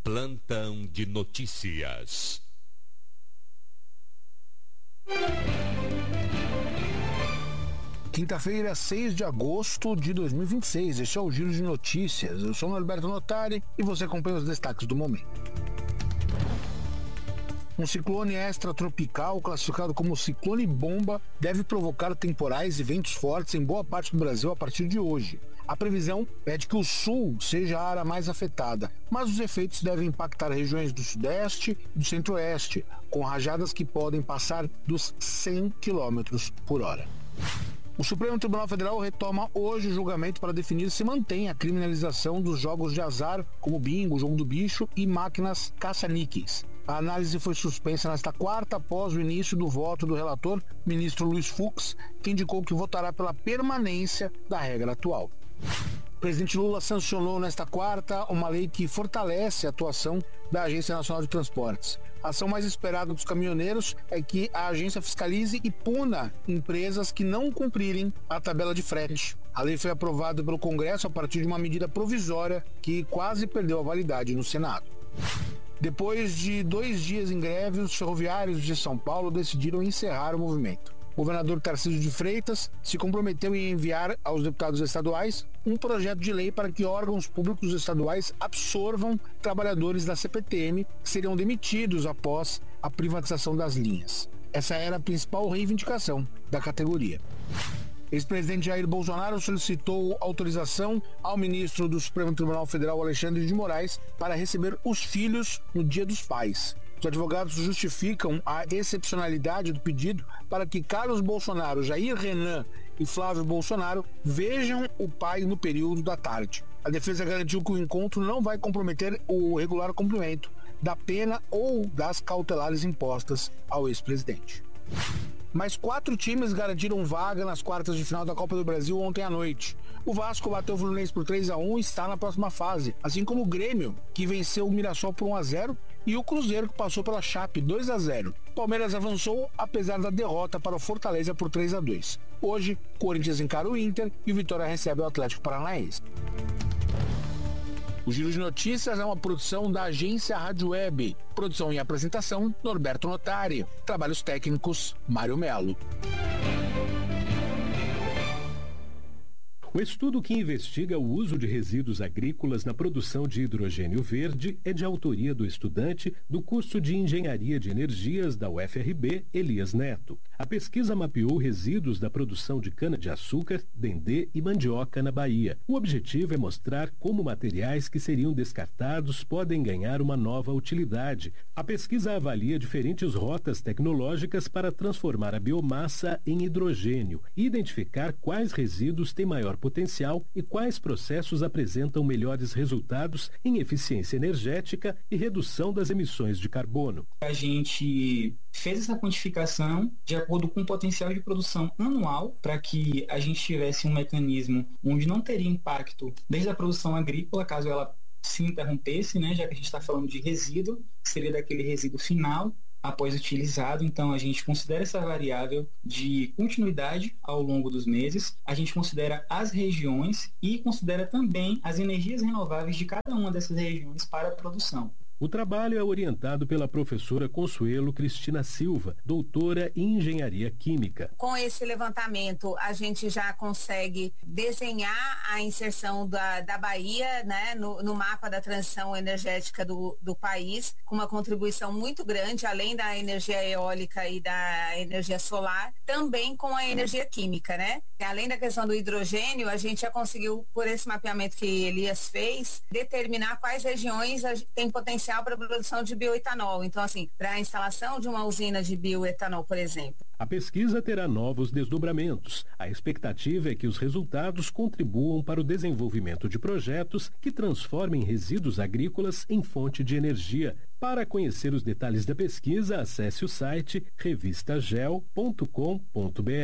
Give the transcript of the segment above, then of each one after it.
Plantão de notícias. Quinta-feira, 6 de agosto de 2026. Este é o Giro de Notícias. Eu sou o Norberto Notari e você acompanha os destaques do momento. Um ciclone extratropical, classificado como ciclone bomba, deve provocar temporais e ventos fortes em boa parte do Brasil a partir de hoje. A previsão é de que o sul seja a área mais afetada, mas os efeitos devem impactar regiões do sudeste e do centro-oeste, com rajadas que podem passar dos 100 km por hora. O Supremo Tribunal Federal retoma hoje o julgamento para definir se mantém a criminalização dos jogos de azar, como bingo, jogo do bicho e máquinas caça-níqueis. A análise foi suspensa nesta quarta após o início do voto do relator, ministro Luiz Fux, que indicou que votará pela permanência da regra atual. O presidente Lula sancionou nesta quarta uma lei que fortalece a atuação da Agência Nacional de Transportes. A ação mais esperada dos caminhoneiros é que a agência fiscalize e puna empresas que não cumprirem a tabela de frete. A lei foi aprovada pelo Congresso a partir de uma medida provisória que quase perdeu a validade no Senado. Depois de 2 dias em greve, os ferroviários de São Paulo decidiram encerrar o movimento. O governador Tarcísio de Freitas se comprometeu em enviar aos deputados estaduais um projeto de lei para que órgãos públicos estaduais absorvam trabalhadores da CPTM que seriam demitidos após a privatização das linhas. Essa era a principal reivindicação da categoria. Ex-presidente Jair Bolsonaro solicitou autorização ao ministro do Supremo Tribunal Federal, Alexandre de Moraes, para receber os filhos no Dia dos Pais. Os advogados justificam a excepcionalidade do pedido para que Carlos Bolsonaro, Jair Renan e Flávio Bolsonaro vejam o pai no período da tarde. A defesa garantiu que o encontro não vai comprometer o regular cumprimento da pena ou das cautelares impostas ao ex-presidente. Mais 4 times garantiram vaga nas quartas de final da Copa do Brasil ontem à noite. O Vasco bateu o Fluminense por 3-1 e está na próxima fase, assim como o Grêmio, que venceu o Mirassol por 1-0, e o Cruzeiro, que passou pela Chape 2-0. Palmeiras avançou apesar da derrota para o Fortaleza por 3-2. Hoje, Corinthians encara o Inter e o Vitória recebe o Atlético Paranaense. O Giro de Notícias é uma produção da agência Rádio Web. Produção e apresentação, Norberto Notari. Trabalhos técnicos, Mário Melo. O estudo que investiga o uso de resíduos agrícolas na produção de hidrogênio verde é de autoria do estudante do curso de Engenharia de Energias da UFRB, Elias Neto. A pesquisa mapeou resíduos da produção de cana-de-açúcar, dendê e mandioca na Bahia. O objetivo é mostrar como materiais que seriam descartados podem ganhar uma nova utilidade. A pesquisa avalia diferentes rotas tecnológicas para transformar a biomassa em hidrogênio e identificar quais resíduos têm maior potencial e quais processos apresentam melhores resultados em eficiência energética e redução das emissões de carbono. A gente fez essa quantificação de acordo com o potencial de produção anual para que a gente tivesse um mecanismo onde não teria impacto desde a produção agrícola, caso ela se interrompesse, né, já que a gente está falando de resíduo, que seria daquele resíduo final após utilizado. Então a gente considera essa variável de continuidade ao longo dos meses, a gente considera as regiões e considera também as energias renováveis de cada uma dessas regiões para a produção. O trabalho é orientado pela professora Consuelo Cristina Silva, doutora em Engenharia Química. Com esse levantamento, a gente já consegue desenhar a inserção da Bahia, né, no mapa da transição energética do país, com uma contribuição muito grande, além da energia eólica e da energia solar, também com a energia química, né? Além da questão do hidrogênio, a gente já conseguiu, por esse mapeamento que Elias fez, determinar quais regiões têm potencial para a produção de bioetanol. Então, assim, para a instalação de uma usina de bioetanol, por exemplo. A pesquisa terá novos desdobramentos. A expectativa é que os resultados contribuam para o desenvolvimento de projetos que transformem resíduos agrícolas em fonte de energia. Para conhecer os detalhes da pesquisa, acesse o site revistagel.com.br.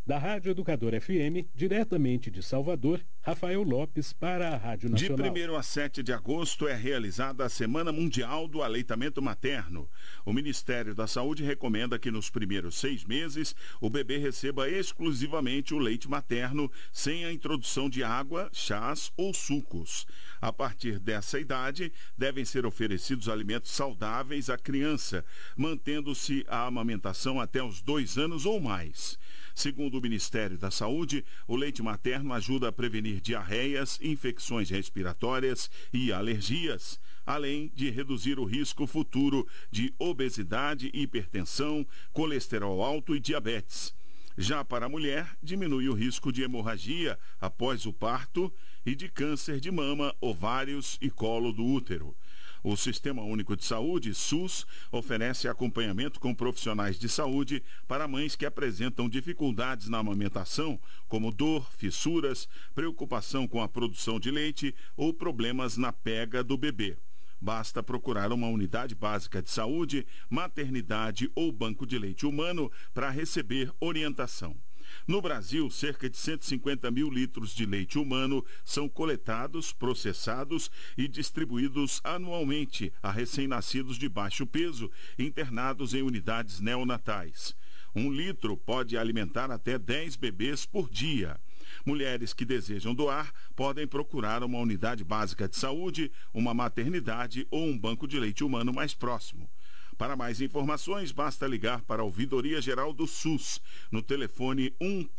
Da Rádio Educador FM, diretamente de Salvador, Rafael Lopes para a Rádio Nacional. De 1º a 7 de agosto é realizada a Semana Mundial do Aleitamento Materno. O Ministério da Saúde recomenda que nos primeiros 6 meses o bebê receba exclusivamente o leite materno, sem a introdução de água, chás ou sucos. A partir dessa idade, devem ser oferecidos alimentos saudáveis à criança, mantendo-se a amamentação até os 2 anos ou mais. Segundo o Ministério da Saúde, o leite materno ajuda a prevenir diarreias, infecções respiratórias e alergias, além de reduzir o risco futuro de obesidade, hipertensão, colesterol alto e diabetes. Já para a mulher, diminui o risco de hemorragia após o parto e de câncer de mama, ovários e colo do útero. O Sistema Único de Saúde, SUS, oferece acompanhamento com profissionais de saúde para mães que apresentam dificuldades na amamentação, como dor, fissuras, preocupação com a produção de leite ou problemas na pega do bebê. Basta procurar uma unidade básica de saúde, maternidade ou banco de leite humano para receber orientação. No Brasil, cerca de 150 mil litros de leite humano são coletados, processados e distribuídos anualmente a recém-nascidos de baixo peso, internados em unidades neonatais. 1 litro pode alimentar até 10 bebês por dia. Mulheres que desejam doar podem procurar uma unidade básica de saúde, uma maternidade ou um banco de leite humano mais próximo. Para mais informações, basta ligar para a Ouvidoria Geral do SUS, no telefone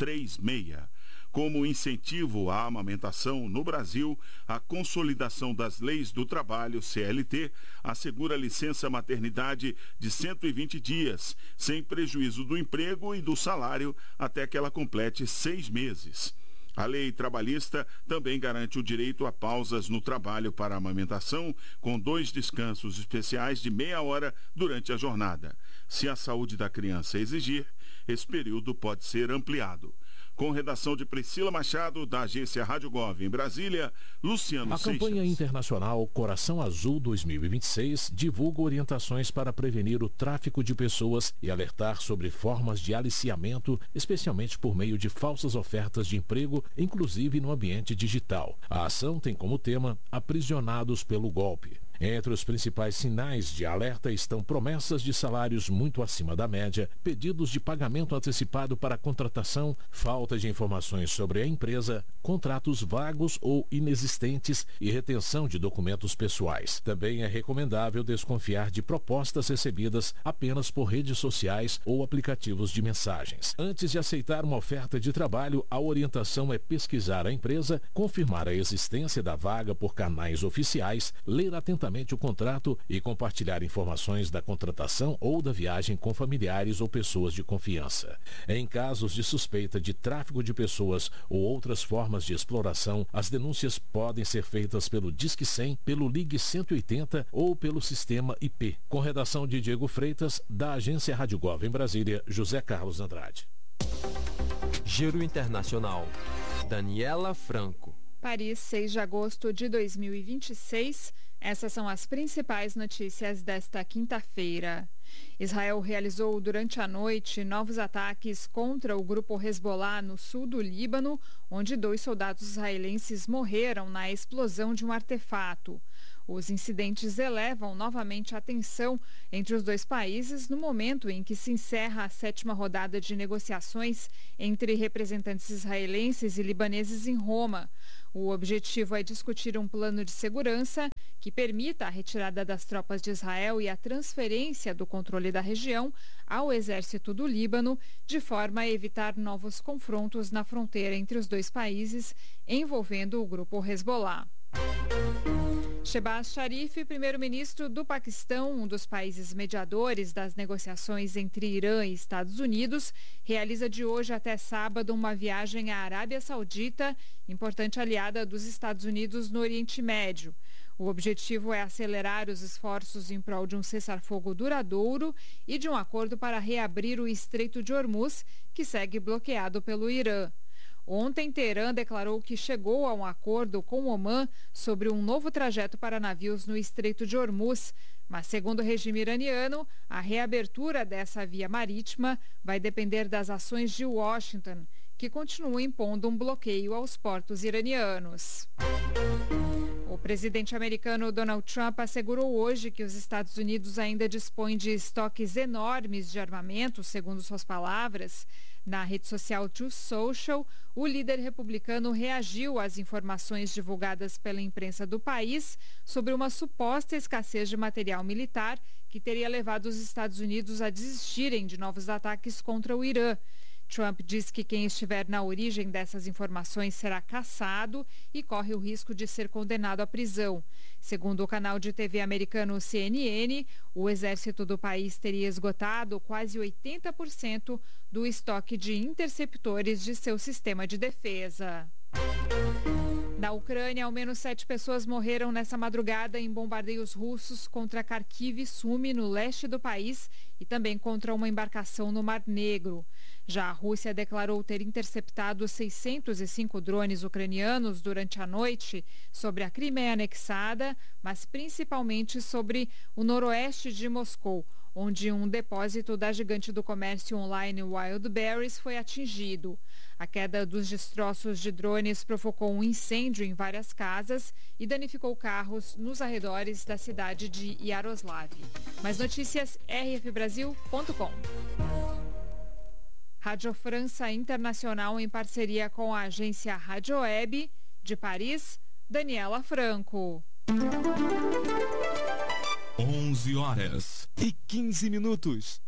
136. Como incentivo à amamentação no Brasil, a Consolidação das Leis do Trabalho, CLT, assegura licença maternidade de 120 dias, sem prejuízo do emprego e do salário, até que ela complete 6 meses. A lei trabalhista também garante o direito a pausas no trabalho para a amamentação, com 2 descansos especiais de meia hora durante a jornada. Se a saúde da criança exigir, esse período pode ser ampliado. Com redação de Priscila Machado, da agência Rádio Gov em Brasília, Luciano Seixas. A campanha internacional Coração Azul 2026 divulga orientações para prevenir o tráfico de pessoas e alertar sobre formas de aliciamento, especialmente por meio de falsas ofertas de emprego, inclusive no ambiente digital. A ação tem como tema Aprisionados pelo Golpe. Entre os principais sinais de alerta estão promessas de salários muito acima da média, pedidos de pagamento antecipado para contratação, falta de informações sobre a empresa, contratos vagos ou inexistentes e retenção de documentos pessoais. Também é recomendável desconfiar de propostas recebidas apenas por redes sociais ou aplicativos de mensagens. Antes de aceitar uma oferta de trabalho, a orientação é pesquisar a empresa, confirmar a existência da vaga por canais oficiais, ler atentamente o contrato e compartilhar informações da contratação ou da viagem com familiares ou pessoas de confiança. Em casos de suspeita de tráfico de pessoas ou outras formas de exploração, as denúncias podem ser feitas pelo Disque 100, pelo Ligue 180 ou pelo sistema IP. Com redação de Diego Freitas, da agência Rádio Gov em Brasília, José Carlos Andrade. Giro Internacional. Daniela Franco. Paris, 6 de agosto de 2026. Essas são as principais notícias desta quinta-feira. Israel realizou durante a noite novos ataques contra o grupo Hezbollah no sul do Líbano, onde 2 soldados israelenses morreram na explosão de um artefato. Os incidentes elevam novamente a tensão entre os 2 países no momento em que se encerra a 7ª rodada de negociações entre representantes israelenses e libaneses em Roma. O objetivo é discutir um plano de segurança que permita a retirada das tropas de Israel e a transferência do controle da região ao exército do Líbano, de forma a evitar novos confrontos na fronteira entre os 2 países, envolvendo o grupo Hezbollah. Shehbaz Sharif, primeiro-ministro do Paquistão, um dos países mediadores das negociações entre Irã e Estados Unidos, realiza de hoje até sábado uma viagem à Arábia Saudita, importante aliada dos Estados Unidos no Oriente Médio. O objetivo é acelerar os esforços em prol de um cessar-fogo duradouro e de um acordo para reabrir o Estreito de Hormuz, que segue bloqueado pelo Irã. Ontem, Teherã declarou que chegou a um acordo com Omã sobre um novo trajeto para navios no Estreito de Hormuz, mas, segundo o regime iraniano, a reabertura dessa via marítima vai depender das ações de Washington, que continua impondo um bloqueio aos portos iranianos. O presidente americano Donald Trump assegurou hoje que os Estados Unidos ainda dispõem de estoques enormes de armamento, segundo suas palavras. Na rede social Truth Social, o líder republicano reagiu às informações divulgadas pela imprensa do país sobre uma suposta escassez de material militar que teria levado os Estados Unidos a desistirem de novos ataques contra o Irã. Trump diz que quem estiver na origem dessas informações será caçado e corre o risco de ser condenado à prisão. Segundo o canal de TV americano CNN, o exército do país teria esgotado quase 80% do estoque de interceptores de seu sistema de defesa. Na Ucrânia, ao menos 7 pessoas morreram nessa madrugada em bombardeios russos contra Kharkiv e Sumy, no leste do país, e também contra uma embarcação no Mar Negro. Já a Rússia declarou ter interceptado 605 drones ucranianos durante a noite sobre a Crimeia anexada, mas principalmente sobre o noroeste de Moscou, onde um depósito da gigante do comércio online Wildberries foi atingido. A queda dos destroços de drones provocou um incêndio em várias casas e danificou carros nos arredores da cidade de Yaroslav. Mais notícias, rfbrasil.com. Rádio França Internacional em parceria com a agência Rádio Web, de Paris, Daniela Franco. 11h15.